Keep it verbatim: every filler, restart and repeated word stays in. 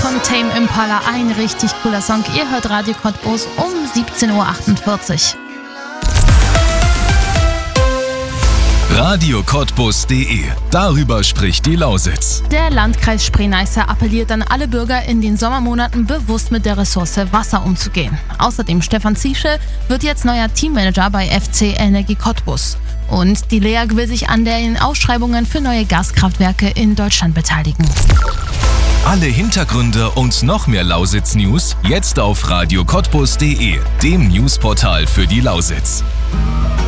von Tame Impala, ein richtig cooler Song. Ihr hört Radio Cottbus um siebzehn Uhr achtundvierzig. Radio Cottbus punkt de. Darüber spricht die Lausitz. Der Landkreis Spree-Neiße appelliert an alle Bürger, in den Sommermonaten bewusst mit der Ressource Wasser umzugehen. Außerdem Stefan Ziesche wird jetzt neuer Teammanager bei F C Energie Cottbus. Und die L E A G will sich an den Ausschreibungen für neue Gaskraftwerke in Deutschland beteiligen. Alle Hintergründe und noch mehr Lausitz-News jetzt auf Radio Cottbus punkt de, dem Newsportal für die Lausitz.